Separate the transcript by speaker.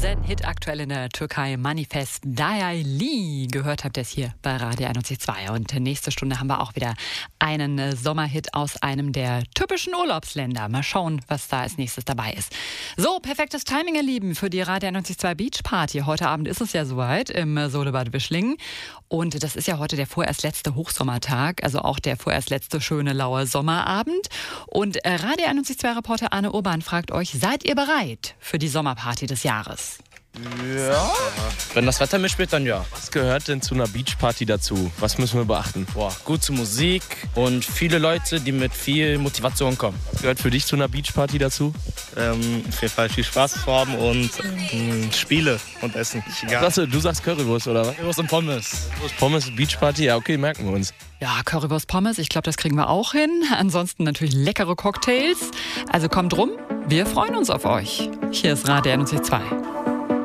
Speaker 1: Hit aktuell in der Türkei, Manifest Dayali. Gehört habt ihr es hier bei Radio 91.2. Und nächste Stunde haben wir auch wieder einen Sommerhit aus einem der typischen Urlaubsländer. Mal schauen, was da als nächstes dabei ist. So, perfektes Timing, ihr Lieben, für die Radio 91.2 Beach Party. Heute Abend ist es ja soweit im Solebad Wischlingen. Und das ist ja heute der vorerst letzte Hochsommertag, also auch der vorerst letzte schöne laue Sommerabend. Und Radio 91.2-Reporter Arne Urban fragt euch, seid ihr bereit für die Sommerparty des Jahres?
Speaker 2: Ja.
Speaker 3: Wenn das Wetter mitspielt, dann ja.
Speaker 2: Was gehört denn zu einer Beachparty dazu? Was müssen wir beachten?
Speaker 3: Gute Musik und viele Leute, die mit viel Motivation kommen.
Speaker 2: Was gehört für dich zu einer Beachparty dazu?
Speaker 4: Auf jeden Fall viel Spaß zu haben und Spiele und Essen.
Speaker 2: Du sagst Currywurst, oder was?
Speaker 3: Currywurst und Pommes.
Speaker 2: Pommes, Beachparty, ja okay, merken wir uns.
Speaker 1: Ja, Currywurst, Pommes, ich glaube, das kriegen wir auch hin. Ansonsten natürlich leckere Cocktails. Also kommt rum, wir freuen uns auf euch. Hier ist Radio 91.2.